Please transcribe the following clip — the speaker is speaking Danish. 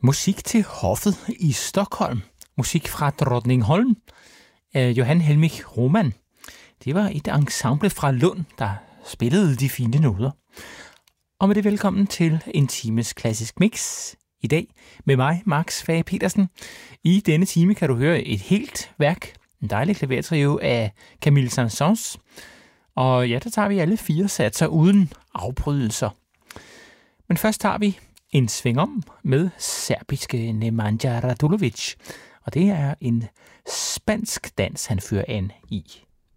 Musik til hoffet i Stockholm. Musik fra Drottningholm af Johan Helmich Roman. Det var et ensemble fra Lund, der spillede de fine noder. Og med det velkommen til en times klassisk mix. I dag med mig, Max Fage Petersen. I denne time kan du høre et helt værk, en dejlig klavertrio af Camille Saint-Saëns. Og ja, der tager vi alle 4 satser uden afbrydelser. Men først tager vi en sving om med serbiske Nemanja Radulovic. Og det er en spansk dans, han fører an i.